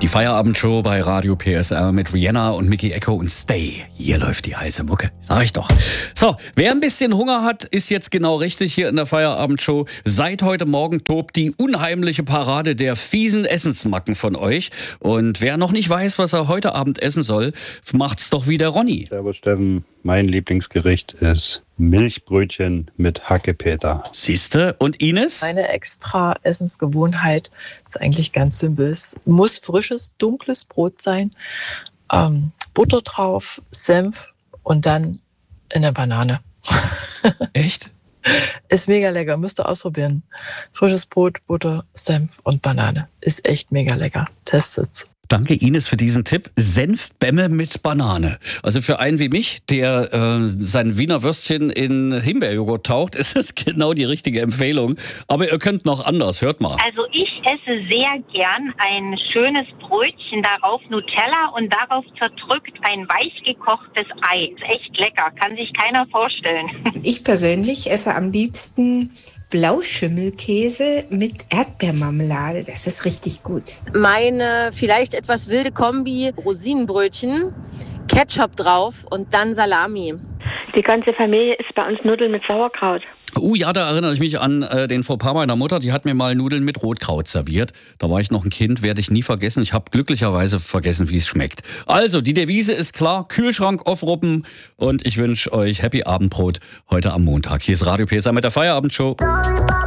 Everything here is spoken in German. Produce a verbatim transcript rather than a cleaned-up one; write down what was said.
Die Feierabendshow bei Radio P S R mit Rihanna und Mickey Echo und Stay. Hier läuft die heiße Mucke, sag ich doch. So, wer ein bisschen Hunger hat, ist jetzt genau richtig hier in der Feierabendshow. Seit heute Morgen tobt die unheimliche Parade der fiesen Essensmacken von euch. Und wer noch nicht weiß, was er heute Abend essen soll, macht's doch wie der Ronny. Servus Steffen, mein Lieblingsgericht ist Milchbrötchen mit Hackepeter. Siehste? Und Ines? Meine extra Essensgewohnheit ist eigentlich ganz simpel. Es muss frisches, dunkles Brot sein, ähm, Butter drauf, Senf und dann eine Banane. Echt? Ist mega lecker, müsst ihr ausprobieren. Frisches Brot, Butter, Senf und Banane. Ist echt mega lecker. Testet's. Danke Ines für diesen Tipp. Senfbämme mit Banane. Also für einen wie mich, der äh, sein Wiener Würstchen in Himbeerjoghurt taucht, ist es genau die richtige Empfehlung. Aber ihr könnt noch anders, hört mal. Also ich esse sehr gern ein schönes Brötchen, darauf Nutella und darauf zerdrückt ein weich gekochtes Ei. Ist echt lecker, kann sich keiner vorstellen. Ich persönlich esse am liebsten Blauschimmelkäse mit Erdbeermarmelade. Das ist richtig gut. Meine vielleicht etwas wilde Kombi: Rosinenbrötchen, Ketchup drauf und dann Salami. Die ganze Familie isst bei uns Nudeln mit Sauerkraut. Uh, ja, da erinnere ich mich an äh, den Fauxpas meiner Mutter. Die hat mir mal Nudeln mit Rotkraut serviert. Da war ich noch ein Kind, werde ich nie vergessen. Ich habe glücklicherweise vergessen, wie es schmeckt. Also, die Devise ist klar, Kühlschrank aufruppen. Und ich wünsche euch Happy Abendbrot heute am Montag. Hier ist Radio P S R mit der Feierabendshow.